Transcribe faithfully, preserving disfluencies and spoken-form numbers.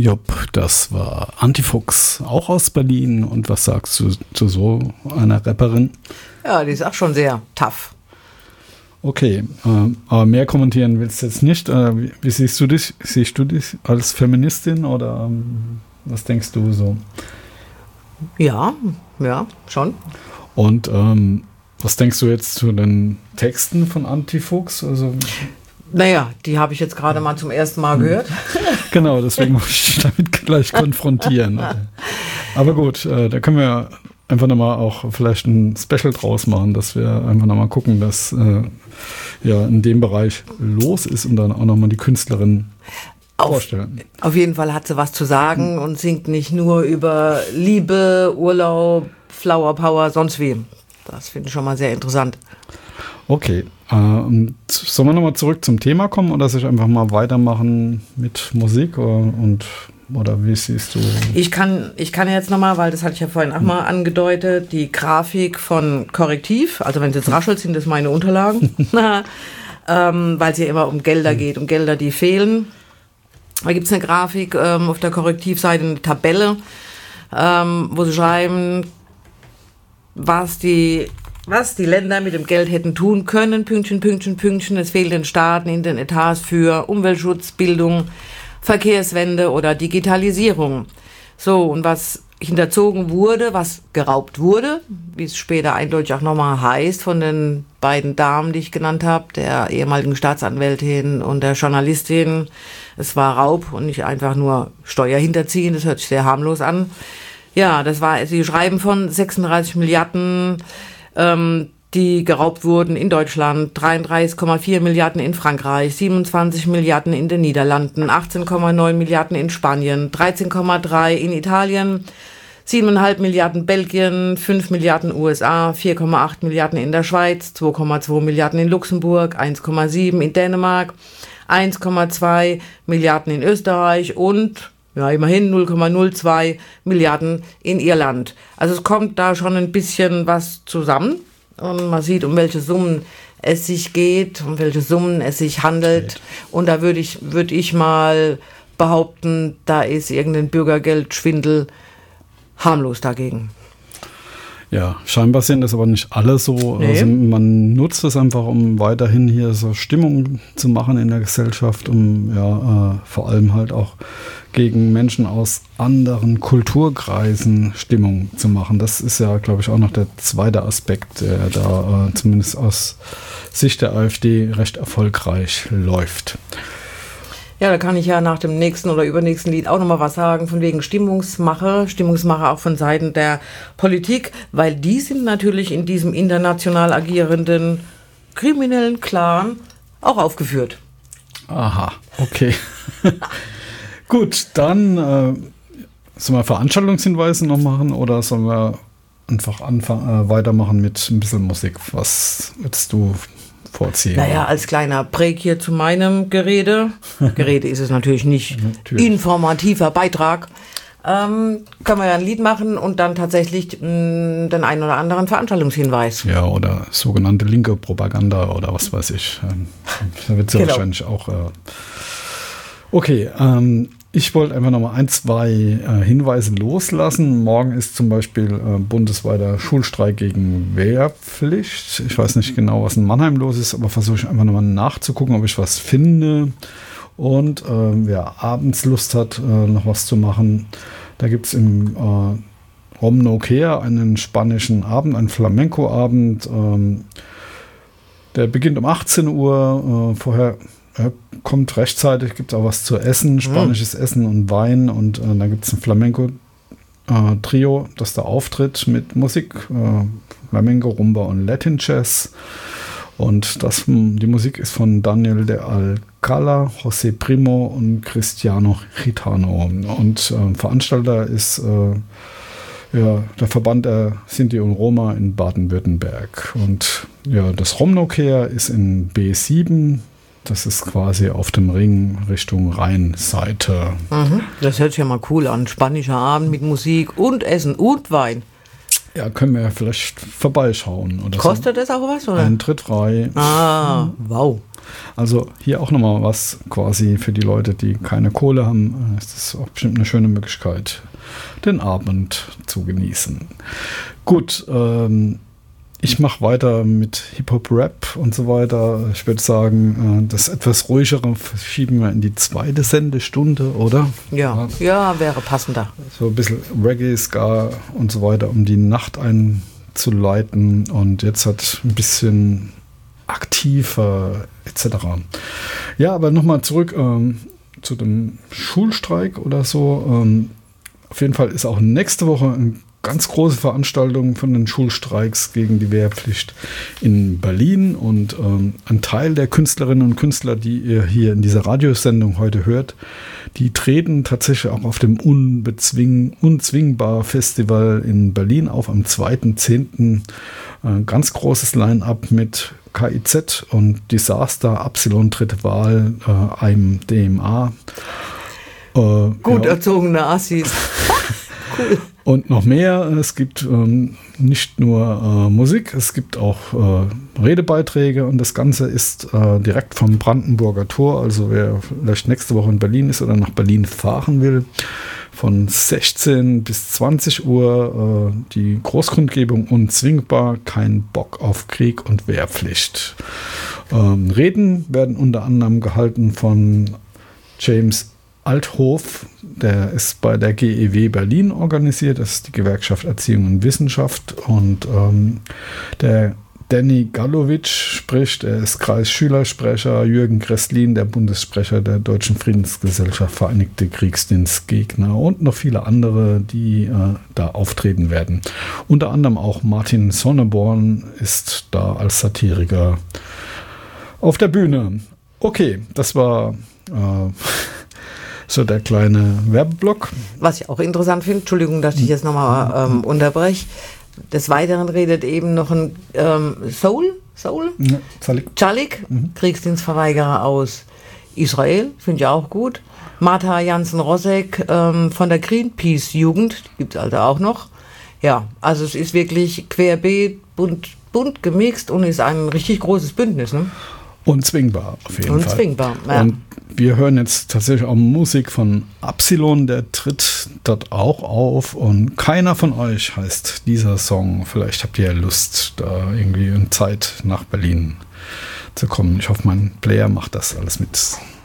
Job, das war Antifuchs, auch aus Berlin. Und was sagst du zu so einer Rapperin? Ja, die ist auch schon sehr tough. Okay, äh, aber mehr kommentieren willst du jetzt nicht. Äh, wie, wie siehst du dich? Siehst du dich als Feministin oder ähm, was denkst du so? Ja, ja, schon. Und ähm, was denkst du jetzt zu den Texten von Antifuchs? Also, naja, die habe ich jetzt gerade mal zum ersten Mal gehört. Genau, deswegen muss ich damit gleich konfrontieren. Aber gut, äh, da können wir einfach nochmal auch vielleicht ein Special draus machen, dass wir einfach nochmal gucken, dass äh, ja in dem Bereich los ist und dann auch nochmal die Künstlerin auf, vorstellen. Auf jeden Fall hat sie was zu sagen und singt nicht nur über Liebe, Urlaub, Flower Power, sonst wie. Das finde ich schon mal sehr interessant. Okay, äh, und sollen wir nochmal zurück zum Thema kommen oder soll ich einfach mal weitermachen mit Musik oder, und oder wie siehst du? Ich kann, ich kann jetzt nochmal, weil das hatte ich ja vorhin auch mal angedeutet, die Grafik von Korrektiv, also wenn es jetzt raschelt, sind das meine Unterlagen, ähm, weil es ja immer um Gelder geht, um Gelder, die fehlen. Da gibt es eine Grafik ähm, auf der Korrektivseite, eine Tabelle, ähm, wo sie schreiben, was die, was die Länder mit dem Geld hätten tun können, Pünktchen, Pünktchen, Pünktchen. Es fehlt den Staaten in den Etats für Umweltschutz, Bildung, Verkehrswende oder Digitalisierung. So, und was hinterzogen wurde, was geraubt wurde, wie es später eindeutig auch nochmal heißt, von den beiden Damen, die ich genannt habe, der ehemaligen Staatsanwältin und der Journalistin. Es war Raub und nicht einfach nur Steuer hinterziehen, das hört sich sehr harmlos an. Ja, das war, sie schreiben von sechsunddreißig Milliarden, ähm, die geraubt wurden in Deutschland, dreiunddreißig Komma vier Milliarden in Frankreich, siebenundzwanzig Milliarden in den Niederlanden, achtzehn Komma neun Milliarden in Spanien, dreizehn Komma drei in Italien, sieben Komma fünf Milliarden Belgien, fünf Milliarden U S A, vier Komma acht Milliarden in der Schweiz, zwei Komma zwei Milliarden in Luxemburg, eins Komma sieben in Dänemark, eins Komma zwei Milliarden in Österreich und ja, immerhin null Komma null zwei Milliarden in Irland. Also es kommt da schon ein bisschen was zusammen. Und man sieht, um welche Summen es sich geht, um welche Summen es sich handelt. Und da würde ich, würde ich mal behaupten, da ist irgendein Bürgergeldschwindel harmlos dagegen. Ja, scheinbar sind das aber nicht alle so. Nee. Also man nutzt es einfach, um weiterhin hier so Stimmung zu machen in der Gesellschaft, um ja äh, vor allem halt auch gegen Menschen aus anderen Kulturkreisen Stimmung zu machen. Das ist ja, glaube ich, auch noch der zweite Aspekt, der da äh, zumindest aus Sicht der AfD recht erfolgreich läuft. Ja, da kann ich ja nach dem nächsten oder übernächsten Lied auch nochmal was sagen, von wegen Stimmungsmache, Stimmungsmache auch von Seiten der Politik, weil die sind natürlich in diesem international agierenden kriminellen Clan auch aufgeführt. Aha, okay. Gut, dann äh, sollen wir Veranstaltungshinweise noch machen oder sollen wir einfach anfangen, äh, weitermachen mit ein bisschen Musik? Was würdest du vorziehen? Naja, als kleiner Break hier zu meinem Gerede. Gerede ist es natürlich nicht. Natürlich. Informativer Beitrag. Ähm, können wir ja ein Lied machen und dann tatsächlich mh, den einen oder anderen Veranstaltungshinweis. Ja, oder sogenannte linke Propaganda oder was weiß ich. Ähm, da wird es ja genau. Wahrscheinlich auch. Äh, okay, ähm, ich wollte einfach nochmal ein, zwei äh, Hinweise loslassen. Morgen ist zum Beispiel äh, bundesweiter Schulstreik gegen Wehrpflicht. Ich weiß nicht genau, was in Mannheim los ist, aber versuche ich einfach nochmal nachzugucken, ob ich was finde. Und äh, wer abends Lust hat, äh, noch was zu machen, da gibt es im äh, Romnoquer einen spanischen Abend, einen Flamenco-Abend. Ähm, der beginnt um achtzehn Uhr. Äh, vorher äh, kommt rechtzeitig, gibt es auch was zu essen, spanisches mhm. Essen und Wein. Und äh, dann gibt es ein Flamenco-Trio, äh, das da auftritt mit Musik, äh, Flamenco, Rumba und Latin Jazz. Und das, die Musik ist von Daniel de Alcala, José Primo und Cristiano Gitano. Und äh, Veranstalter ist äh, ja, der Verband der Sinti und Roma in Baden-Württemberg. Und ja, das Romnoquer ist in B sieben. Das ist quasi auf dem Ring Richtung Rheinseite. Mhm. Das hört sich ja mal cool an. Spanischer Abend mit Musik und Essen und Wein. Ja, können wir ja vielleicht vorbeischauen. Oder Kostet so. Das auch was, oder? Eintritt frei. Ah, wow. Also hier auch nochmal was quasi für die Leute, die keine Kohle haben. Es ist auch bestimmt eine schöne Möglichkeit, den Abend zu genießen. Gut, ähm, ich mache weiter mit Hip-Hop-Rap und so weiter. Ich würde sagen, das etwas ruhigere verschieben wir in die zweite Sendestunde, oder? Ja, ja, wäre passender. So ein bisschen Reggae, Ska und so weiter, um die Nacht einzuleiten. Und jetzt hat ein bisschen aktiver et cetera. Ja, aber nochmal zurück ähm, zu dem Schulstreik oder so. Ähm, auf jeden Fall ist auch nächste Woche ein ganz große Veranstaltung von den Schulstreiks gegen die Wehrpflicht in Berlin und ähm, ein Teil der Künstlerinnen und Künstler, die ihr hier in dieser Radiosendung heute hört, die treten tatsächlich auch auf dem Unbezwing, Unzwingbar Festival in Berlin auf am zweiten zehnten Äh, ganz großes Line-up mit K I Z und Disaster, Absilon, dritte Wahl, äh, einem D M A. Äh, Gut ja. erzogene Assis. Cool. Und noch mehr. Es gibt ähm, nicht nur äh, Musik, es gibt auch äh, Redebeiträge und das Ganze ist äh, direkt vom Brandenburger Tor. Also wer vielleicht nächste Woche in Berlin ist oder nach Berlin fahren will, von sechzehn bis zwanzig Uhr äh, die Großkundgebung unzwingbar, kein Bock auf Krieg und Wehrpflicht. Ähm, Reden werden unter anderem gehalten von James Althoff, der ist bei der G E W Berlin organisiert, das ist die Gewerkschaft Erziehung und Wissenschaft, und ähm, der Danny Gallowitsch spricht, er ist Kreisschülersprecher, Jürgen Gresslin, der Bundessprecher der Deutschen Friedensgesellschaft Vereinigte Kriegsdienstgegner und noch viele andere, die äh, da auftreten werden. Unter anderem auch Martin Sonneborn ist da als Satiriker auf der Bühne. Okay, das war äh, so der kleine Werbeblock. Was ich auch interessant finde, Entschuldigung, dass ich jetzt nochmal ähm, unterbreche. Des Weiteren redet eben noch ein ähm, Soul, Soul? Ja, Zalik. Zalik, mhm. Kriegsdienstverweigerer aus Israel, finde ich auch gut. Martha Jansen-Rosek ähm, von der Greenpeace-Jugend, die gibt es also auch noch. Ja, also es ist wirklich querbeet, bunt, bunt gemixt und ist ein richtig großes Bündnis, ne? Unzwingbar, auf jeden Unzwingbar, Fall. Ja. Und wir hören jetzt tatsächlich auch Musik von Absilon, der tritt dort auch auf. Und keiner von euch heißt dieser Song. Vielleicht habt ihr ja Lust, da irgendwie in Zeit nach Berlin zu kommen. Ich hoffe, mein Player macht das alles mit.